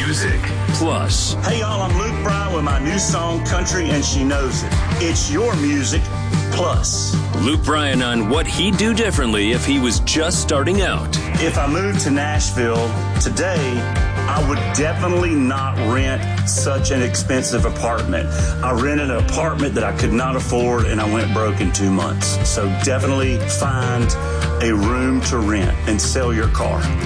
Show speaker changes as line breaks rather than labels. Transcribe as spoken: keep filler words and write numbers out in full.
Music Plus.
Hey y'all, I'm Luke Bryan with my new song, Country and She Knows It. It's your music plus.
Luke Bryan on what he'd do differently if he was just starting out.
If I moved to Nashville today, I would definitely not rent such an expensive apartment. I rented an apartment that I could not afford, and I went broke in two months. So definitely find a room to rent and sell your car.